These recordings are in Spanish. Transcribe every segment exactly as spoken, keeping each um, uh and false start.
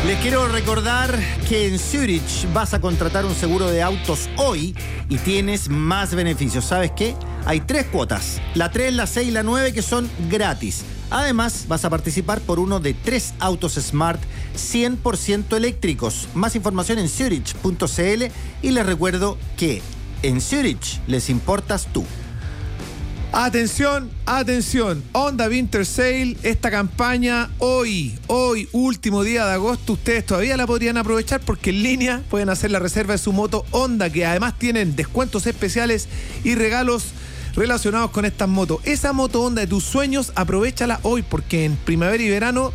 Les quiero recordar que en Zurich vas a contratar un seguro de autos hoy y tienes más beneficios. ¿Sabes qué? Hay tres cuotas, la tres, la seis y la nueve, que son gratis. Además, vas a participar por uno de tres autos Smart cien por ciento eléctricos. Más información en zurich punto c l y les recuerdo que en Zurich les importas tú. Atención, atención, Honda Winter Sale, esta campaña hoy, hoy, último día de agosto, ustedes todavía la podrían aprovechar porque en línea pueden hacer la reserva de su moto Honda, que además tienen descuentos especiales y regalos relacionados con estas motos. Esa moto Honda de tus sueños, aprovéchala hoy porque en primavera y verano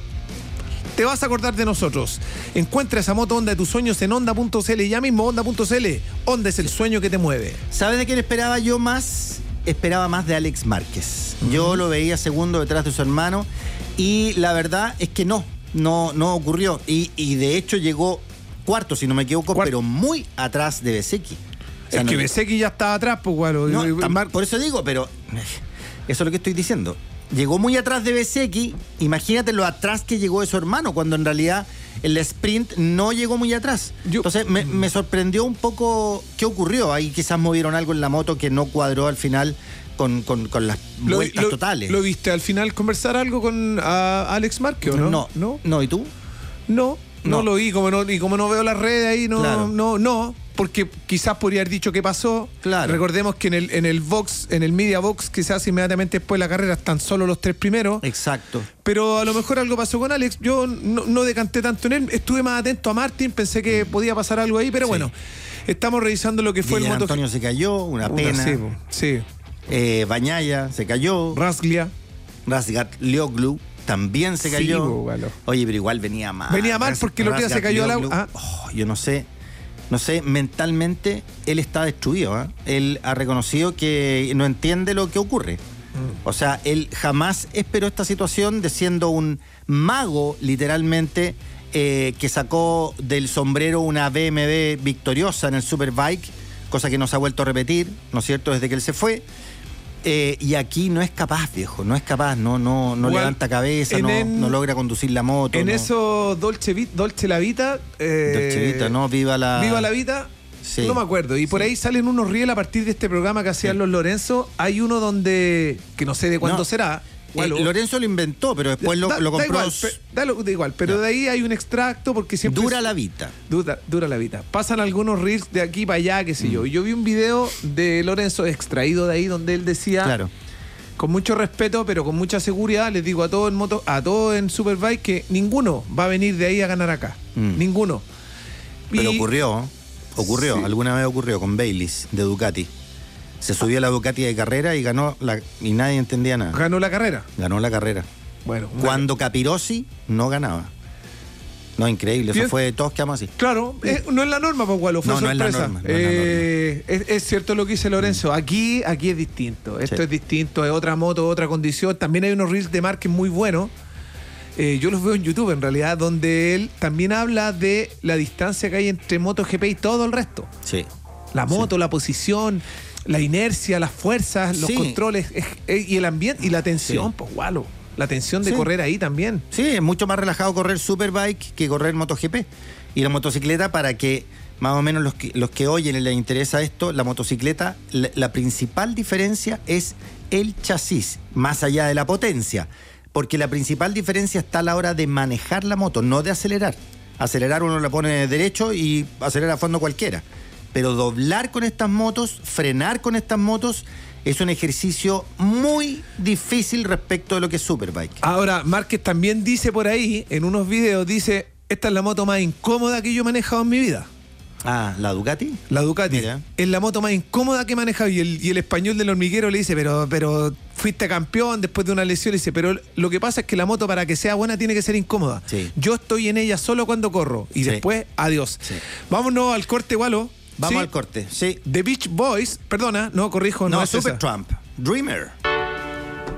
te vas a acordar de nosotros. Encuentra esa moto Honda de tus sueños en honda punto c l, ya mismo honda punto c l. Honda es el sueño que te mueve. ¿Sabes de quién esperaba yo más? Esperaba más de Alex Márquez. Uh-huh. Yo lo veía segundo detrás de su hermano y la verdad es que no, no, no ocurrió. Y, y de hecho llegó cuarto, si no me equivoco, Cuart- pero muy atrás de Bezzecchi. O sea, es no, que Bezzecchi ya estaba atrás, pues, bueno. No, tam- por eso digo, pero eso es lo que estoy diciendo. Llegó muy atrás de Bezzecchi, imagínate lo atrás que llegó de su hermano, cuando en realidad el sprint no llegó muy atrás. Yo, Entonces me, me sorprendió un poco qué ocurrió. Ahí quizás movieron algo en la moto que no cuadró al final con, con, con las lo, vueltas lo, totales. ¿Lo viste al final conversar algo con uh, Alex Márquez o no? No, no. ¿No? ¿Y tú? No, no, no lo vi. Como no, y como no veo las redes ahí, no, claro. no, no. Porque quizás podría haber dicho qué pasó. Claro. Recordemos que en el, en el box, en el media box que se hace inmediatamente después de la carrera, están solo los tres primeros. Exacto. Pero a lo mejor algo pasó con Alex. Yo no, no decanté tanto en él. Estuve más atento a Martin, pensé que podía pasar algo ahí, pero sí. Bueno, estamos revisando lo que fue Guillermo el moto. Antonio se cayó, una, una pena. Sí, sí. Eh, Bañaya se cayó. Rasglia. Razgatlioglu también se cayó. Sí, bueno. Oye, pero igual venía mal. Venía mal porque el otro día se cayó al agua. Ah. Oh, yo no sé. No sé, mentalmente él está destruido. ¿eh? Él ha reconocido que no entiende lo que ocurre. Mm. O sea, él jamás esperó esta situación de siendo un mago, literalmente, eh, que sacó del sombrero una B M W victoriosa en el Superbike, cosa que no se ha vuelto a repetir, ¿no es cierto?, desde que él se fue. Eh, y aquí no es capaz, viejo, no es capaz, no, no, no levanta cabeza, no, en, no logra conducir la moto. En no. eso, Dolce, Dolce la Vita. Eh, Dolce Vita, ¿no? Viva la... Viva la Vita. Sí. No me acuerdo. Y por sí. ahí salen unos reels a partir de este programa que hacían sí. los Lorenzo. Hay uno donde, que no sé de cuándo no. será. Eh, Lorenzo lo inventó, pero después da, lo, lo compró. Da igual, pe, da, da igual pero no. de ahí hay un extracto porque siempre... Dura es, la Vita. Dura, dura la Vita. Pasan algunos reels de aquí para allá, qué sé mm. yo. Y yo vi un video de Lorenzo extraído de ahí donde él decía... Claro. Con mucho respeto, pero con mucha seguridad, les digo a todos en moto, a todos en Superbike que ninguno va a venir de ahí a ganar acá. Mm. Ninguno. Pero y... ocurrió, ocurrió, sí. alguna vez ocurrió con Bayliss de Ducati. Se subió a la Ducati de carrera y ganó la, y nadie entendía nada. ¿Ganó la carrera? Ganó la carrera. Bueno. Cuando Capirossi no ganaba. No, increíble, eso fue, todos quedamos así. Claro, eh, no es la norma, pues, Gualo, fue no, sorpresa. No es la norma, no eh, es, la norma. Es, es cierto lo que dice Lorenzo, aquí, aquí es distinto, esto sí. es distinto, es otra moto, otra condición. También hay unos reels de Márquez muy buenos, eh, yo los veo en YouTube en realidad, donde él también habla de la distancia que hay entre MotoGP y todo el resto. Sí. La moto, sí. la posición, la inercia, las fuerzas, los sí. controles es, es, y el ambiente y la tensión, sí. pues, Gualo. La tensión de sí. correr ahí también. Sí, es mucho más relajado correr Superbike que correr MotoGP. Y la motocicleta, para que más o menos los que, los que oyen y les interesa esto, la motocicleta, la, la principal diferencia es el chasis, más allá de la potencia. Porque la principal diferencia está a la hora de manejar la moto, no de acelerar. Acelerar uno la pone derecho y acelera a fondo cualquiera. Pero doblar con estas motos, frenar con estas motos, es un ejercicio muy difícil respecto de lo que es Superbike. Ahora, Márquez también dice por ahí, en unos videos, dice, esta es la moto más incómoda que yo he manejado en mi vida. Ah, ¿la Ducati? La Ducati. Mira. Es la moto más incómoda que he manejado. Y el, y el español del hormiguero le dice, pero, pero fuiste campeón después de una lesión. Le dice, pero lo que pasa es que la moto, para que sea buena, tiene que ser incómoda. Sí. Yo estoy en ella solo cuando corro. Y sí. después, adiós. Sí. Vámonos al corte, Gualo. Vamos ¿Sí? al corte, sí. The Beach Boys, perdona, no, corrijo, no, no es Super esa. Trump, Dreamer.